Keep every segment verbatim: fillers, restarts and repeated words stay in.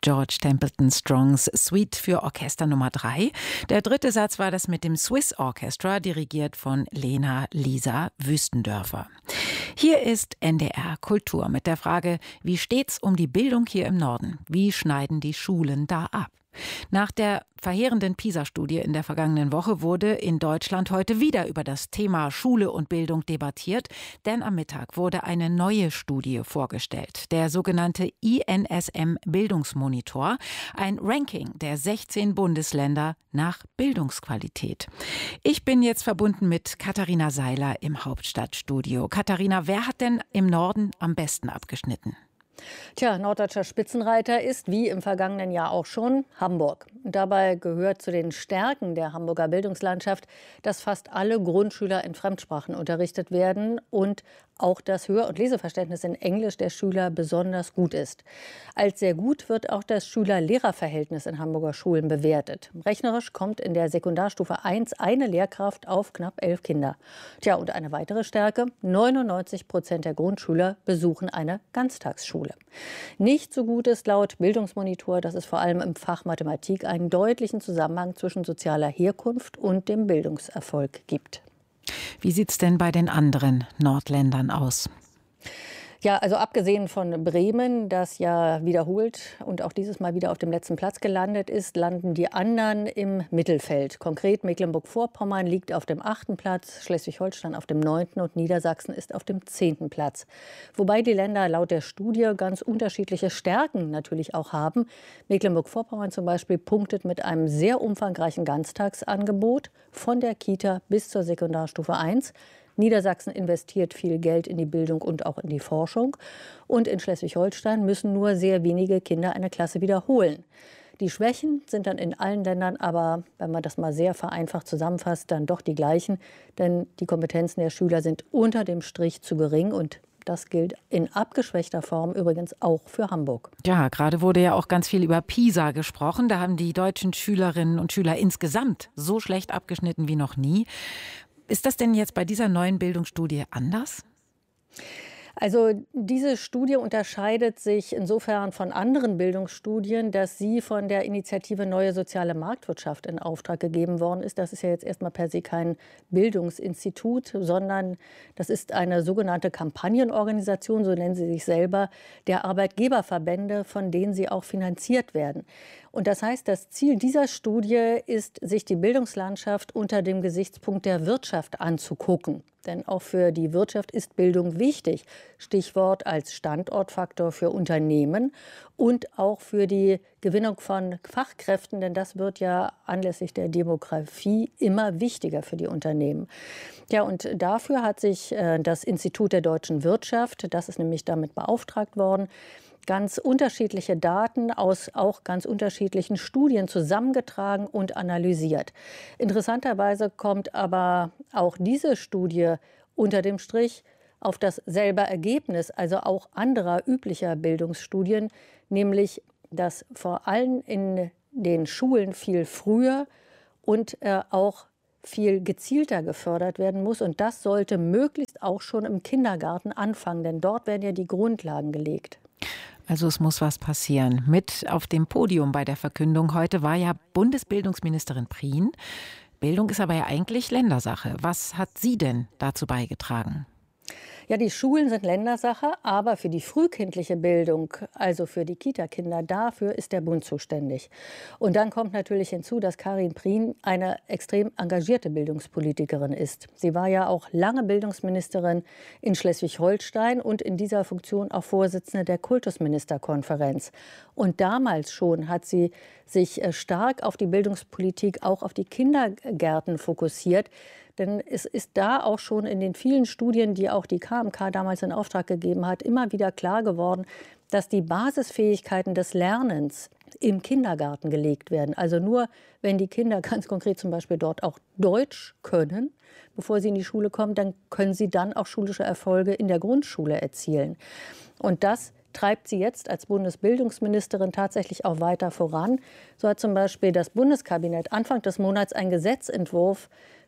George Templeton Strongs Suite für Orchester Nummer drei. Der dritte Satz war das mit dem Swiss Orchestra, dirigiert von Lena Lisa Wüstendörfer. Hier ist N D R Kultur mit der Frage, wie steht's um die Bildung hier im Norden? Wie schneiden die Schulen da ab? Nach der verheerenden PISA-Studie in der vergangenen Woche wurde in Deutschland heute wieder über das Thema Schule und Bildung debattiert, denn am Mittag wurde eine neue Studie vorgestellt, der sogenannte I N S M-Bildungsmonitor, ein Ranking der sechzehn Bundesländer nach Bildungsqualität. Ich bin jetzt verbunden mit Katharina Seiler im Hauptstadtstudio. Katharina, wer hat denn im Norden am besten abgeschnitten? Tja, norddeutscher Spitzenreiter ist, wie im vergangenen Jahr auch schon, Hamburg. Und dabei gehört zu den Stärken der Hamburger Bildungslandschaft, dass fast alle Grundschüler in Fremdsprachen unterrichtet werden und auch das Hör- und Leseverständnis in Englisch der Schüler besonders gut ist. Als sehr gut wird auch das Schüler-Lehrer-Verhältnis in Hamburger Schulen bewertet. Rechnerisch kommt in der Sekundarstufe eins eine Lehrkraft auf knapp elf Kinder. Tja, und eine weitere Stärke: neunundneunzig Prozent der Grundschüler besuchen eine Ganztagsschule. Nicht so gut ist laut Bildungsmonitor, dass es vor allem im Fach Mathematik einen deutlichen Zusammenhang zwischen sozialer Herkunft und dem Bildungserfolg gibt. Wie sieht es denn bei den anderen Nordländern aus? Ja, also abgesehen von Bremen, das ja wiederholt und auch dieses Mal wieder auf dem letzten Platz gelandet ist, landen die anderen im Mittelfeld. Konkret Mecklenburg-Vorpommern liegt auf dem achten Platz, Schleswig-Holstein auf dem neunten und Niedersachsen ist auf dem zehnten Platz. Wobei die Länder laut der Studie ganz unterschiedliche Stärken natürlich auch haben. Mecklenburg-Vorpommern zum Beispiel punktet mit einem sehr umfangreichen Ganztagsangebot von der Kita bis zur Sekundarstufe eins. Niedersachsen investiert viel Geld in die Bildung und auch in die Forschung. Und in Schleswig-Holstein müssen nur sehr wenige Kinder eine Klasse wiederholen. Die Schwächen sind dann in allen Ländern aber, wenn man das mal sehr vereinfacht zusammenfasst, dann doch die gleichen. Denn die Kompetenzen der Schüler sind unter dem Strich zu gering. Und das gilt in abgeschwächter Form übrigens auch für Hamburg. Ja, gerade wurde ja auch ganz viel über PISA gesprochen. Da haben die deutschen Schülerinnen und Schüler insgesamt so schlecht abgeschnitten wie noch nie. Ist das denn jetzt bei dieser neuen Bildungsstudie anders? Also diese Studie unterscheidet sich insofern von anderen Bildungsstudien, dass sie von der Initiative Neue Soziale Marktwirtschaft in Auftrag gegeben worden ist. Das ist ja jetzt erstmal per se kein Bildungsinstitut, sondern das ist eine sogenannte Kampagnenorganisation, so nennen sie sich selber, der Arbeitgeberverbände, von denen sie auch finanziert werden. Und das heißt, das Ziel dieser Studie ist, sich die Bildungslandschaft unter dem Gesichtspunkt der Wirtschaft anzugucken. Denn auch für die Wirtschaft ist Bildung wichtig. Stichwort als Standortfaktor für Unternehmen und auch für die Gewinnung von Fachkräften. Denn das wird ja anlässlich der Demografie immer wichtiger für die Unternehmen. Ja, und dafür hat sich äh, das Institut der deutschen Wirtschaft, das ist nämlich damit beauftragt worden, ganz unterschiedliche Daten aus auch ganz unterschiedlichen Studien zusammengetragen und analysiert. Interessanterweise kommt aber auch diese Studie unter dem Strich auf dasselbe Ergebnis, also auch anderer üblicher Bildungsstudien, nämlich dass vor allem in den Schulen viel früher und äh, auch viel gezielter gefördert werden muss. Und das sollte möglichst auch schon im Kindergarten anfangen, denn dort werden ja die Grundlagen gelegt. Also es muss was passieren. Mit auf dem Podium bei der Verkündung heute war ja Bundesbildungsministerin Prien. Bildung ist aber ja eigentlich Ländersache. Was hat sie denn dazu beigetragen? Ja, die Schulen sind Ländersache, aber für die frühkindliche Bildung, also für die Kita-Kinder, dafür ist der Bund zuständig. Und dann kommt natürlich hinzu, dass Karin Prien eine extrem engagierte Bildungspolitikerin ist. Sie war ja auch lange Bildungsministerin in Schleswig-Holstein und in dieser Funktion auch Vorsitzende der Kultusministerkonferenz. Und damals schon hat sie sich stark auf die Bildungspolitik, auch auf die Kindergärten fokussiert. Denn es ist da auch schon in den vielen Studien, die auch die K M K damals in Auftrag gegeben hat, immer wieder klar geworden, dass die Basisfähigkeiten des Lernens im Kindergarten gelegt werden. Also nur, wenn die Kinder ganz konkret zum Beispiel dort auch Deutsch können, bevor sie in die Schule kommen, dann können sie dann auch schulische Erfolge in der Grundschule erzielen. Und das treibt sie jetzt als Bundesbildungsministerin tatsächlich auch weiter voran. So hat zum Beispiel das Bundeskabinett Anfang des Monats einen Gesetzentwurf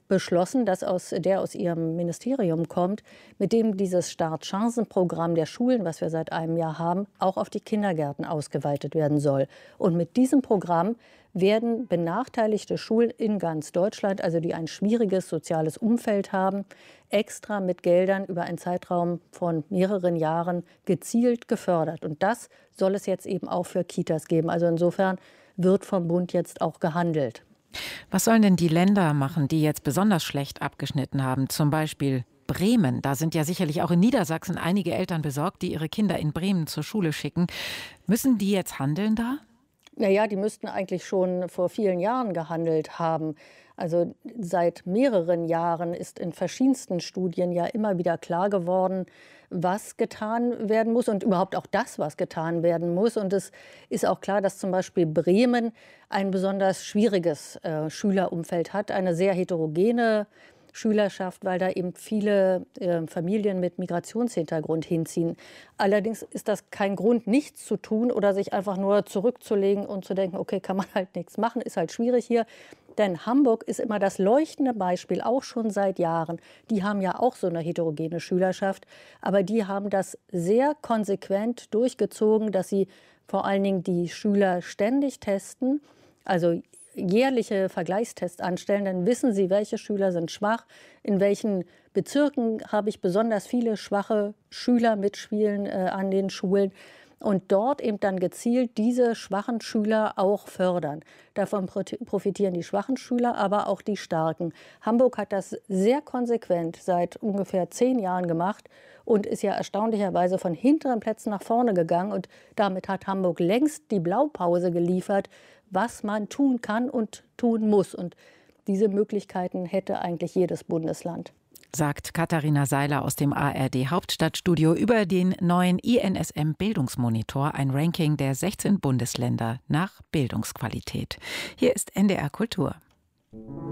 beschlossen, das aus, der aus ihrem Ministerium kommt, mit dem dieses Startchancenprogramm der Schulen, was wir seit einem Jahr haben, auch auf die Kindergärten ausgeweitet werden soll. Und mit diesem Programm werden benachteiligte Schulen in ganz Deutschland, also die ein schwieriges soziales Umfeld haben, extra mit Geldern über einen Zeitraum von mehreren Jahren gezielt gefördert. Und das soll es jetzt eben auch für Kitas geben. Also insofern wird vom Bund jetzt auch gehandelt. Was sollen denn die Länder machen, die jetzt besonders schlecht abgeschnitten haben? Zum Beispiel Bremen. Da sind ja sicherlich auch in Niedersachsen einige Eltern besorgt, die ihre Kinder in Bremen zur Schule schicken. Müssen die jetzt handeln da? Naja, die müssten eigentlich schon vor vielen Jahren gehandelt haben. Also seit mehreren Jahren ist in verschiedensten Studien ja immer wieder klar geworden, was getan werden muss und überhaupt auch das, was getan werden muss. Und es ist auch klar, dass zum Beispiel Bremen ein besonders schwieriges äh, Schülerumfeld hat, eine sehr heterogene Schülerschaft, weil da eben viele äh, Familien mit Migrationshintergrund hinziehen. Allerdings ist das kein Grund, nichts zu tun oder sich einfach nur zurückzulegen und zu denken, okay, kann man halt nichts machen, ist halt schwierig hier. Denn Hamburg ist immer das leuchtende Beispiel, auch schon seit Jahren. Die haben ja auch so eine heterogene Schülerschaft, aber die haben das sehr konsequent durchgezogen, dass sie vor allen Dingen die Schüler ständig testen, also jährliche Vergleichstests anstellen, dann wissen sie, welche Schüler sind schwach, in welchen Bezirken habe ich besonders viele schwache Schüler mitspielen äh, an den Schulen und dort eben dann gezielt diese schwachen Schüler auch fördern. Davon profitieren die schwachen Schüler, aber auch die starken. Hamburg hat das sehr konsequent seit ungefähr zehn Jahren gemacht und ist ja erstaunlicherweise von hinteren Plätzen nach vorne gegangen. Und damit hat Hamburg längst die Blaupause geliefert, was man tun kann und tun muss. Und diese Möglichkeiten hätte eigentlich jedes Bundesland. Sagt Katharina Seiler aus dem A R D Hauptstadtstudio über den neuen I N S M-Bildungsmonitor, ein Ranking der sechzehn Bundesländer nach Bildungsqualität. Hier ist N D R Kultur.